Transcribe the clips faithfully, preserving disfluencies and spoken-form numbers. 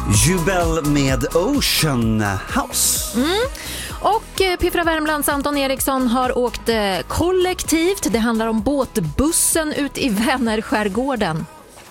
Jubel med Ocean House. Mm. Och Piffra Värmlands Anton Eriksson har åkt kollektivt. Det handlar om båtbussen ut i Vänerskärgården.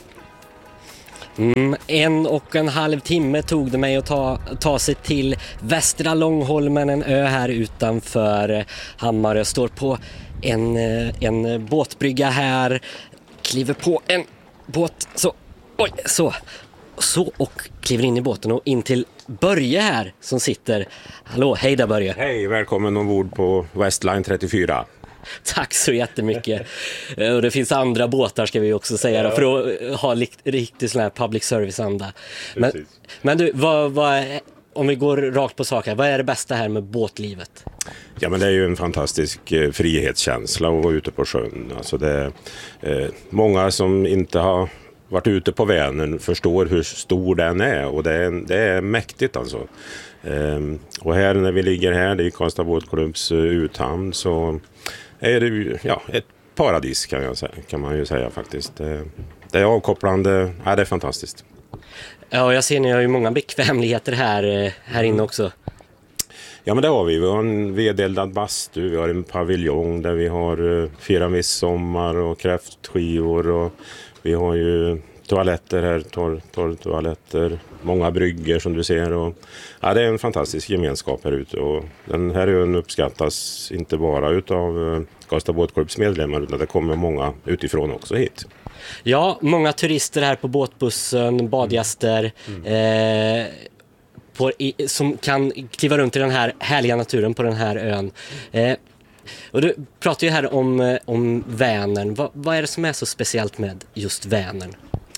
Mm, en och en halv timme tog det mig att ta, ta sig till Västra Långholmen, en ö här utanför Hammarö. Står på en, en båtbrygga här, kliver på en båt, så, oj, så, så och kliver in i båten och in till Börje här som sitter. Hallå, hej där Börje. Hej, välkommen ombord på Westline trettiofyra. Tack så jättemycket. Och det finns andra båtar ska vi också säga, ja, då, för att ha riktigt sån här public service-anda. Men, men du, vad, vad, om vi går rakt på sak här, vad är det bästa här med båtlivet? Ja, men det är ju en fantastisk eh, frihetskänsla att vara ute på sjön. Alltså det är eh, många som inte har varit ute på Vänern förstår hur stor den är, och det är, det är mäktigt alltså. Ehm, och här när vi ligger här, det är Karlstad Båtklubbs uh, uthamn, så är det ju, ja, ett paradis kan, jag säga, kan man ju säga faktiskt. Det, det är avkopplande, ja, det är fantastiskt. Ja, jag ser ni har ju många bekvämligheter här, här inne också. Ja, men det har vi. Vi har en vedeldad bastu, vi har en paviljong där vi har uh, fyra midsommar och kräftskivor, och vi har ju toaletter här, torr, torr toaletter, många brygger som du ser, och ja, det är en fantastisk gemenskap här ute, och den här ön uppskattas inte bara utav eh, Karlstad Båtklubbs medlemmar, utan det kommer många utifrån också hit. Ja, många turister här på båtbussen, badgäster mm. eh, på, i, som kan kliva runt i den här härliga naturen på den här ön. Eh, Och du pratar ju här om, om Vänern. Va, vad är det som är så speciellt med just Vänern?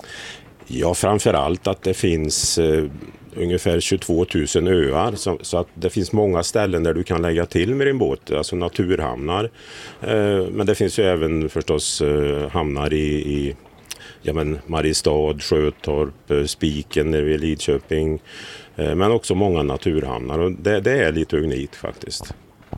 Ja, framförallt att det finns eh, ungefär tjugotvå tusen öar, så, så att det finns många ställen där du kan lägga till med din båt, alltså naturhamnar. Eh, men det finns ju även förstås eh, hamnar i, i ja, men Mariestad, Sjötorp, eh, Spiken nere vid Lidköping, eh, men också många naturhamnar, och det, det är lite unikt faktiskt.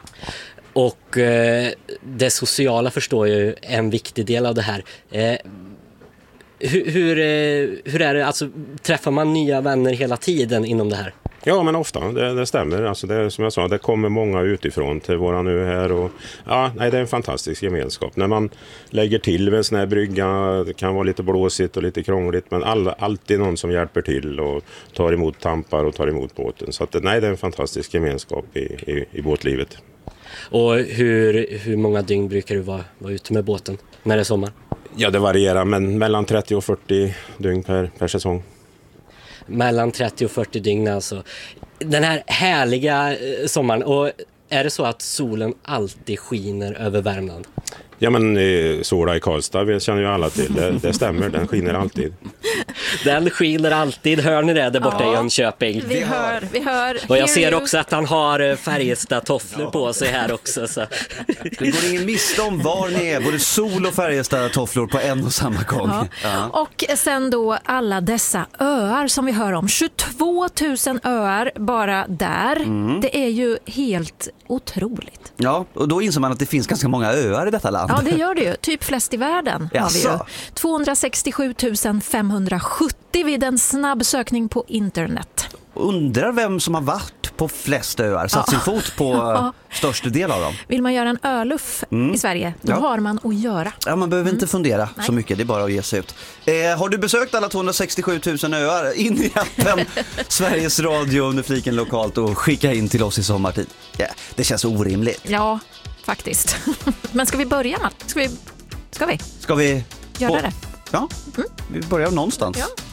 Och eh, det sociala förstår jag ju är en viktig del av det här. Eh, hur, hur, eh, hur är det? Alltså, träffar man nya vänner hela tiden inom det här? Ja, men ofta, det, det stämmer. Alltså det, som jag sa, det kommer många utifrån till våran ö här, och ja, nej, det är en fantastisk gemenskap. När man lägger till med en sån här brygga, det kan vara lite blåsigt och lite krångligt, men all, alltid någon som hjälper till och tar emot tampar och tar emot båten. Så att, nej, det är en fantastisk gemenskap i, i, i båtlivet. Och hur, hur många dygn brukar du vara, vara ute med båten när det är sommar? Ja, det varierar, men mellan trettio och fyrtio dygn per, per säsong. Mellan trettio och fyrtio dygn alltså. Den här härliga eh, sommaren, och är det så att solen alltid skiner över Värmland? Ja, men eh, sola i Karlstad, vi känner ju alla till. Det, det stämmer, den skiner alltid. Den skiner alltid, hör ni det där borta ja, i Jönköping? Vi hör, vi hör. Och jag ser också att han har Färjestad-tofflor ja. på sig här också. Så. Det går ingen miste om var ni är, både sol och Färjestad-tofflor på en och samma gång. Ja. Ja. Och sen då alla dessa öar som vi hör om, tjugotvå tusen öar bara där. Mm. Det är ju helt otroligt. Ja, och då inser man att det finns ganska många öar i detta land. Ja, det gör det ju. Typ flest i världen har vi ju. tvåhundrasextiosju tusen femhundrasjuttio vid en snabb sökning på internet. Undrar vem som har varit på flest öar, satt sin fot på ja. största del av dem. Vill man göra en öluff mm. i Sverige, då ja. har man att göra. Ja, man behöver mm. inte fundera Nej. så mycket, det är bara att ge sig ut. Eh, har du besökt alla tvåhundrasextiosju tusen öar? In i appen Sveriges Radio under fliken lokalt och skicka in till oss i sommartid. Yeah, det känns orimligt. Ja, faktiskt. Men ska vi börja, Matt? Ska vi? Ska vi? Ska vi? Göra det? Ja, mm. vi börjar någonstans. Ja.